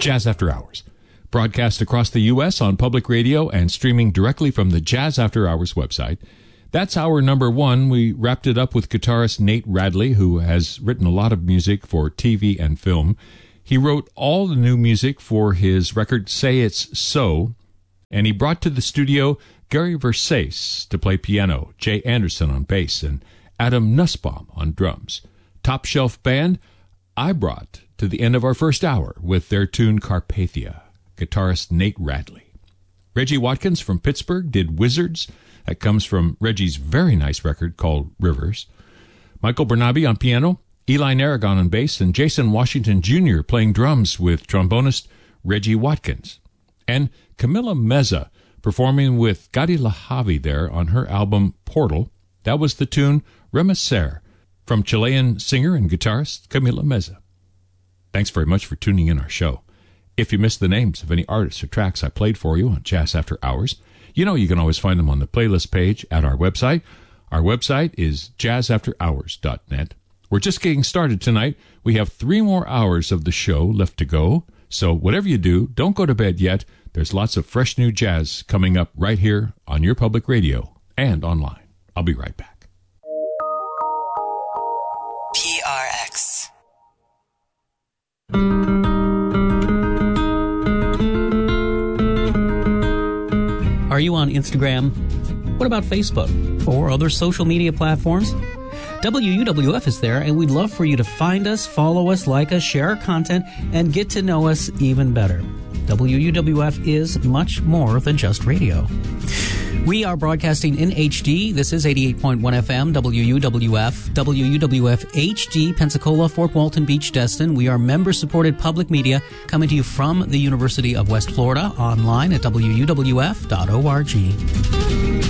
Jazz After Hours, broadcast across the U.S. on public radio and streaming directly from the Jazz After Hours website. That's hour number one. We wrapped it up with guitarist Nate Radley, who has written a lot of music for TV and film. He wrote all the new music for his record Say It's So, and he brought to the studio Gary Versace to play piano, Jay Anderson on bass, and Adam Nussbaum on drums. Top Shelf Band, I brought to the end of our first hour with their tune Carpathia, guitarist Nate Radley. Reggie Watkins from Pittsburgh did Wizards. That comes from Reggie's very nice record called Rivers. Michael Bernabe on piano, Eli Narragon on bass, and Jason Washington Jr. playing drums with trombonist Reggie Watkins. And Camila Meza performing with Gadi Lahavi there on her album Portal. That was the tune Remecer from Chilean singer and guitarist Camila Meza. Thanks very much for tuning in our show. If you missed the names of any artists or tracks I played for you on Jazz After Hours, you know you can always find them on the playlist page at our website. Our website is jazzafterhours.net. We're just getting started tonight. We have 3 more hours of the show left to go. So whatever you do, don't go to bed yet. There's lots of fresh new jazz coming up right here on your public radio and online. I'll be right back. PRX. Are you on Instagram? What about Facebook or other social media platforms? WUWF is there, and we'd love for you to find us, follow us, like us, share our content, and get to know us even better. WUWF is much more than just radio. We are broadcasting in HD. This is 88.1 FM, WUWF, WUWF HD, Pensacola, Fort Walton Beach, Destin. We are member-supported public media coming to you from the University of West Florida, online at WUWF.org.